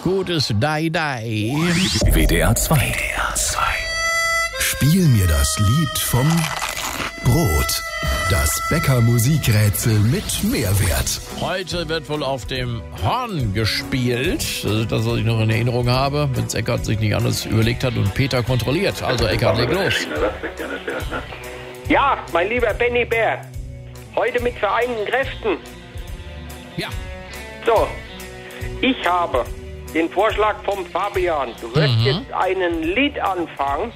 Gutes Dai. WDR 2. Spiel mir das Lied vom Brot. Das Bäcker-Musikrätsel mit Mehrwert. Heute wird wohl auf dem Horn gespielt. Das ist das, was ich noch in Erinnerung habe. Wenn Eckart sich nicht anders überlegt hat und Peter kontrolliert. Also Eckart, leg los. Ja, mein lieber Benny Bär. Heute mit vereinten Kräften. Ja. So, ich habe den Vorschlag vom Fabian. Du wirst jetzt einen Liedanfang.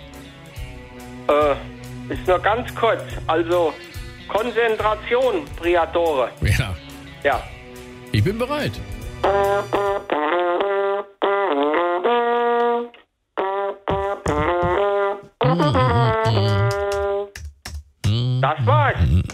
Ist nur ganz kurz. Also Konzentration, Priatore. Ja. Ja. Ich bin bereit. Das war's.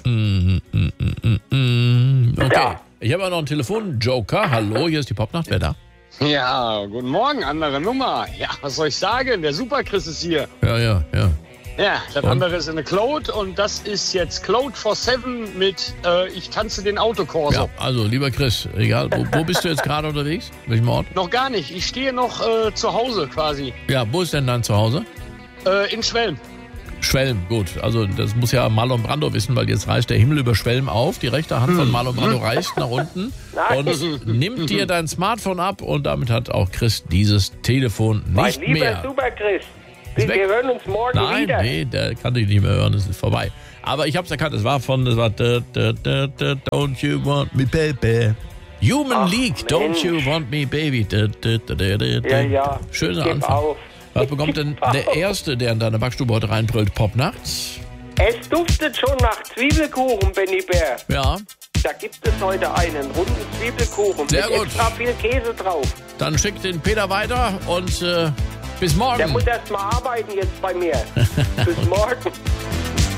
Okay. Ja. Ich habe auch noch einen Telefon-Joker. Hallo, hier ist die Popnacht. Wer da? Ja, guten Morgen, andere Nummer. Ja, was soll ich sagen? Der Super-Chris ist hier. Ja. Ja, das andere ist eine Claude und das ist jetzt Claude for 7 mit Ich tanze den Autokorso. Ja, also lieber Chris, egal, wo bist du jetzt gerade unterwegs? Welchem Ort? Noch gar nicht, ich stehe noch zu Hause quasi. Ja, wo ist denn dein Zuhause? In Schwelm. Schwelm, gut. Also das muss ja Marlon Brando wissen, weil jetzt reißt der Himmel über Schwelm auf. Die rechte Hand von Marlon Brando reißt nach unten und nimmt dir dein Smartphone ab und damit hat auch Chris dieses Telefon nicht Mein lieber mehr. Super-Chris. Ist weg. Wir hören uns morgen wieder. Nee, der kann dich nicht mehr hören, es ist vorbei. Aber ich hab's erkannt, es war Don't You Want Me Baby. Human League, Don't You Want Me Baby. Ja. Schöner Gib Anfang. auf. Was bekommt denn der Erste, der in deiner Backstube heute reinbrüllt? Popnachts? Es duftet schon nach Zwiebelkuchen, Benny Bär. Ja, Da gibt es heute einen runden Zwiebelkuchen Sehr mit gut. extra viel Käse drauf. dann schick den Peter weiter und bis morgen. Der muss erst mal arbeiten jetzt bei mir. Bis morgen.